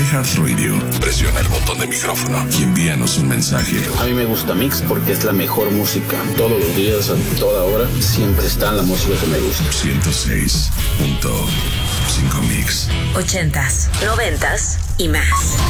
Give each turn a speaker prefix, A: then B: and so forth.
A: iHeartRadio, presiona el botón de micrófono y envíanos un mensaje.
B: A mí me gusta Mix porque es la mejor música. Todos los días, a toda hora, siempre está la música que me gusta.
A: 106.5 Mix.
C: 80s, 90s y más.